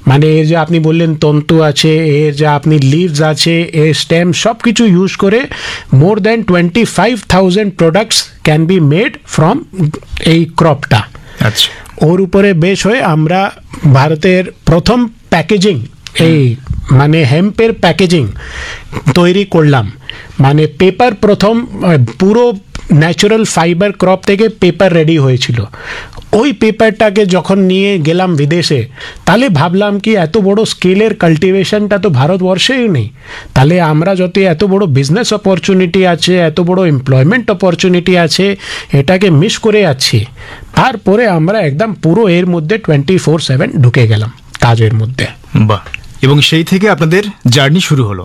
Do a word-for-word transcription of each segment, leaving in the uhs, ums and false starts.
মানে এর যে আপনি বললেন তন্তু আছে, এর যে আপনি লিভস আছে, এর স্টেম, সব কিছু ইউজ করে more than twenty five thousand products can be made from এই ক্রপটা। আচ্ছা, ওর উপরে বেশ হয়ে আমরা ভারতের প্রথম প্যাকেজিং, এই মানে হেম্পের প্যাকেজিং তৈরি করলাম। মানে পেপার প্রথম পুরো ন্যাচারাল ফাইবার ক্রপ থেকে পেপার রেডি হয়েছিল। ওই পেপারটাকে যখন নিয়ে গেলাম বিদেশে, তাহলে ভাবলাম কি এত বড় স্কেলের কাল্টিভেশনটা তো ভারতবর্ষেই নেই, তাহলে আমরা যত এত বড় বিজনেস অপরচুনিটি আছে, এত বড় এমপ্লয়মেন্ট অপরচুনিটি আছে, এটাকে মিস করে যাচ্ছি। তারপরে আমরা একদম পুরো এর মধ্যে টোয়েন্টি ফোর সেভেন ঢুকে গেলাম কাজের মধ্যে। বাহ, এবং সেই থেকে আপনাদের জার্নি শুরু হলো।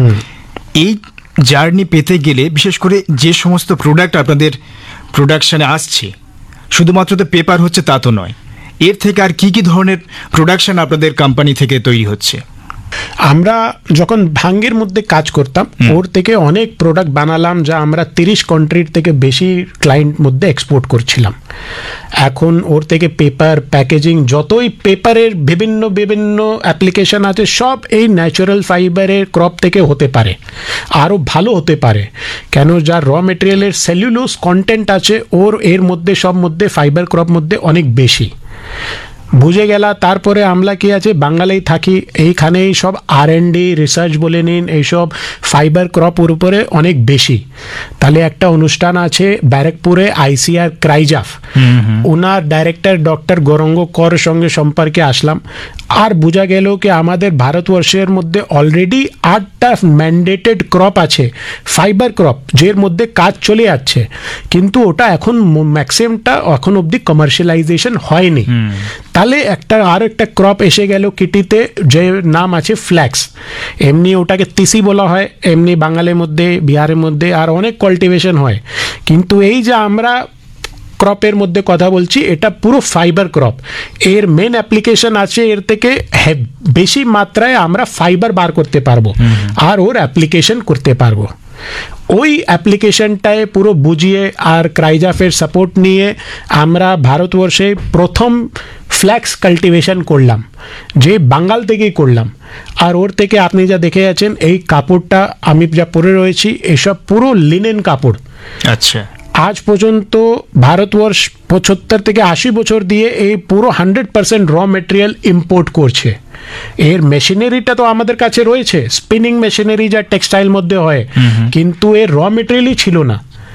এই জার্নি পেতে গেলে বিশেষ করে যে সমস্ত প্রোডাক্ট আপনাদের প্রোডাকশানে আসছে, শুধুমাত্র তো পেপার হচ্ছে তা তো নয়, এর থেকে আর কি কি ধরনের প্রোডাকশন আপনাদের কোম্পানি থেকে তৈরি হচ্ছে? আমরা যখন ভাঙ্গের মধ্যে কাজ করতাম, ওর থেকে অনেক প্রোডাক্ট বানালাম, যা আমরা তিরিশ কান্ট্রির থেকে বেশি ক্লায়েন্ট মধ্যে এক্সপোর্ট করছিলাম। এখন ওর থেকে পেপার, প্যাকেজিং, যতই পেপারের বিভিন্ন বিভিন্ন অ্যাপ্লিকেশন আছে, সব এই ন্যাচারাল ফাইবারের ক্রপ থেকে হতে পারে, আরও ভালো হতে পারে। কেন, যা র মেটেরিয়ালের সেলুলোজ কন্টেন্ট আছে ওর এর মধ্যে সব মধ্যে ফাইবার ক্রপ মধ্যে অনেক বেশি বুঝে গেলা। তারপরে আমরা কি আছে, বাঙালিই থাকি, এইখানেই সব আর এন্ড ডি রিসার্চ বলে নিন, এইসব ফাইবার ক্রপের উপরে অনেক বেশি। তাহলে একটা অনুষ্ঠান আছে ব্যারাকপুরে, আইসিআর ক্রাইজাফ, ওনার ডাইরেক্টর ডক্টর গৌরঙ্গ কর সঙ্গে সম্পর্কে আসলাম, আর বোঝা গেল কি আমাদের ভারতবর্ষের মধ্যে অলরেডি আটটা ম্যান্ডেটেড ক্রপ আছে, ফাইবার ক্রপ, যের মধ্যে কাজ চলে যাচ্ছে, কিন্তু ওটা এখন ম্যাক্সিমামটা এখন অবধি কমার্শিয়ালাইজেশন হয়নি। তাহলে একটা আর একটা ক্রপ এসে গেল কিটিতে, যে নাম আছে ফ্ল্যাক্স। এমনি ওটাকে তিসি বলা হয়, এমনি বাঙালির মধ্যে, বিহারের মধ্যে আর অনেক কাল্টিভেশন হয়। কিন্তু এই যে আমরা ক্রপের মধ্যে কথা বলছি, এটা পুরো ফাইবার ক্রপ। এর মেন অ্যাপ্লিকেশন আছে, এর থেকে বেশি মাত্রায় আমরা ফাইবার বার করতে পারবো আর ওর অ্যাপ্লিকেশন করতে পারবো। ওই অ্যাপ্লিকেশনটায় পুরো বুঝিয়ে আর ক্রাইজাফের সাপোর্ট নিয়ে আমরা ভারতবর্ষে প্রথম ফ্ল্যাক্স কাল্টিভেশন করলাম, যে বাঙ্গাল থেকেই করলাম। আর ওর থেকে আপনি যা দেখে যাচ্ছেন, এই কাপড়টা আমি যা পরে রয়েছি, এসব পুরো লিনেন কাপড়। আচ্ছা, আজ পর্যন্ত ভারতবর্ষ পঁচাত্তর থেকে আশি বছর দিয়ে এই পুরো হান্ড্রেড পার্সেন্ট র মেটেরিয়াল ইম্পোর্ট করছে। এর মেশিনারিটা তো আমাদের কাছে রয়েছে, স্পিনিং মেশিনারি যা টেক্সটাইল মধ্যে হয়, কিন্তু এর র মেটেরিয়ালই ছিল না।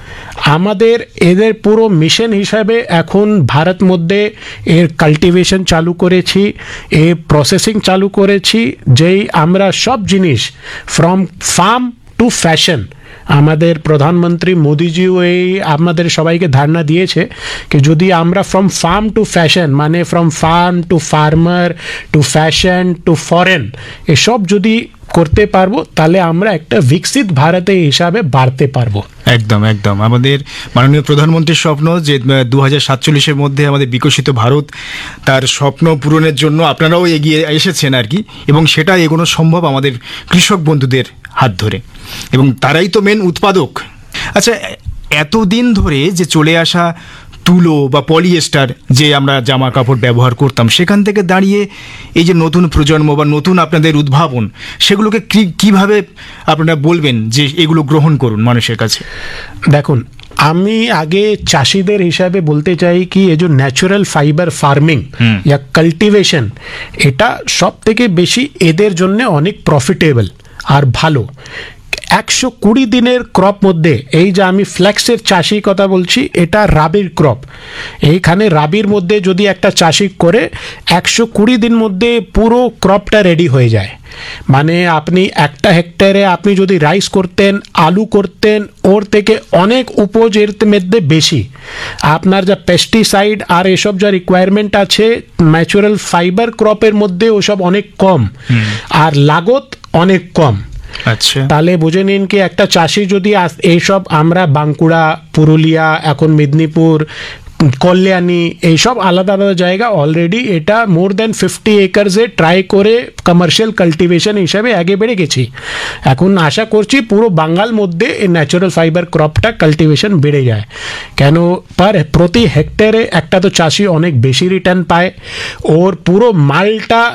আমাদের এদের পুরো মিশন হিসাবে এখন ভারত মধ্যে এর কাল্টিভেশন চালু করেছি, এর প্রসেসিং চালু করেছি, যেই আমরা সব জিনিস ফ্রম ফার্ম টু ফ্যাশন, আমাদের প্রধানমন্ত্রী মোদিজিও এই আমাদের সবাইকে ধারণা দিয়েছে কি যদি আমরা ফ্রম ফার্ম টু ফ্যাশন, মানে from farm two farmer two fashion two foreign, এসব যদি করতে পারবো, তাহলে আমরা একটা বিকশিত ভারতে হিসাবে বাড়তে পারবো। একদম একদম আমাদের মাননীয় প্রধানমন্ত্রীর স্বপ্ন যে দু হাজার সাতচল্লিশের মধ্যে আমাদের বিকশিত ভারত, তার স্বপ্ন পূরণের জন্য আপনারাও এগিয়ে এসেছেন আর কি, এবং সেটা এগোনো সম্ভব আমাদের কৃষক বন্ধুদের হাত ধরে, এবং তারাই তো মেন উৎপাদক। আচ্ছা, এতদিন ধরে যে চলে আসা তুলো বা পলিয়েস্টার যে আমরা জামা কাপড় ব্যবহার করতাম, সেখান থেকে দাঁড়িয়ে এই যে নতুন প্রজন্ম বা নতুন আপনাদের উদ্ভাবন, সেগুলোকে কিভাবে আপনারা বলবেন যে এগুলো গ্রহণ করুন মানুষের কাছে? দেখুন, আমি আগে চাষিদের হিসাবে বলতে চাই কি এই যে ন্যাচারাল ফাইবার ফার্মিং या কাল্টিভেশন, এটা সব থেকে বেশি এদের জন্য অনেক প্রফিটেবল আর ভালো। একশো কুড়ি দিনের ক্রপ মধ্যে, এই যে আমি ফ্ল্যাক্সের চাষি কথা বলছি, এটা রাবির ক্রপ। এইখানে রাবির মধ্যে যদি একটা চাষি করে, একশো কুড়ি দিন মধ্যে পুরো ক্রপটা রেডি হয়ে যায়। মানে আপনি একটা হেক্টরে আপনি যদি রাইস করতেন, আলু করতেন, ওর থেকে অনেক উপজের মধ্যে বেশি। আপনার যা পেস্টিসাইড আর এসব যা রিকোয়ারমেন্ট আছে ন্যাচারাল ফাইবার ক্রপের মধ্যে, ওসব অনেক কম, আর লাগত অনেক কম। আচ্ছা, তাহলে বুঝে নিন কি একটা চাষি যদি এইসব, আমরা বাঁকুড়া, পুরুলিয়া, এখন মেদিনীপুর, কল্যাণী, এইসব আলাদা আলাদা জায়গা অলরেডি এটা মোর দ্যান ফিফটি একর্সে ট্রাই করে কমার্শিয়াল কাল্টিভেশন হিসাবে আগে বেড়ে গেছি। এখন আশা করছি পুরো বাঙ্গাল মধ্যে এই ন্যাচারাল ফাইবার ক্রপটা কাল্টিভেশন বেড়ে যায়। কেন, পার প্রতি হেক্টরে একটা তো চাষি অনেক বেশি রিটার্ন পায়, ওর পুরো মালটা